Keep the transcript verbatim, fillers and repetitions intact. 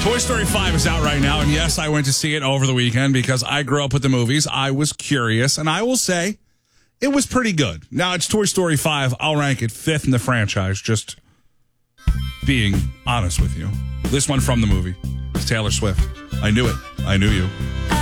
Toy Story five is out right now, and yes, I went to see it over the weekend because I grew up with the movies. I was curious, and I will say it was pretty good. Now, it's Toy Story five. I'll rank it fifth in the franchise, just being honest with you. This one from the movie is Taylor Swift. I knew it. I knew you.